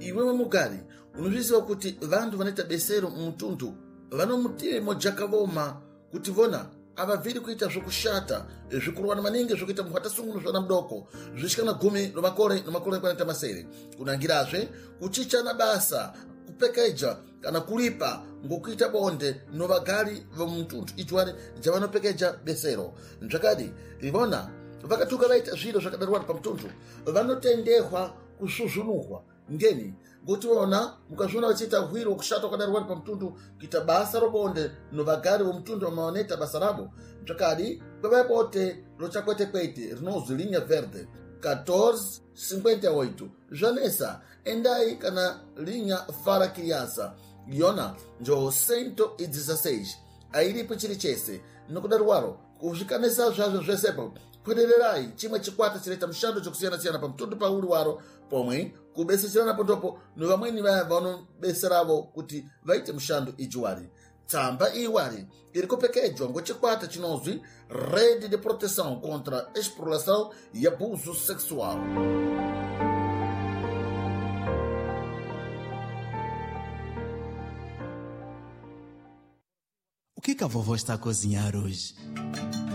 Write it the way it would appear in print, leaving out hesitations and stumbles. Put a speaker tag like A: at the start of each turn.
A: iwe mamugari unozviziva kuti vantu vanoita besero mumutuntu vanomutemo jakavoma kuti vona avabviri kuita zvokushata zvikurovana maningi zvokuita munhu atasungunhu zvana mudoko zvisikana 10 nomakore ekwaneta masere kunangirazve kuchichana basa kupekeja kana kulipa ngokuita bonde novagari vomumutuntu ichwari javanopekeja besero zvakadi ivona vakatuka vaita zviro zvakadarwara pamutuntu vanotendehwa kusuzvunuhwa ngeni ngokuti vona mukazviona vachiita hwiro wokushata kwakadarwara pamutuntu kuita basa robonde novagari vomutuntu vamaoneta basa ravo zvakadi kwevaipote rochakwetekwete rinozwi linha verde 1458 zvanesa endai kana linha fara criança yona njo 116 airipo chiri chese nokudarwaro kuzvikanisa zvazvo zvesepo kwedererai chimwe chikwata chinoita mushando chokusiyana-siyana pamutuntu pauri waro pomwe kubesesirana pondopo novamweni vaya vanobeseravo kuti vaite mushando ichiwari tsamba iwari iri kupekedzwa ngochikwata chinozwi rede de proteção contra exploração e abuso sexual.
B: O que a vovó está a cozinhar hoje?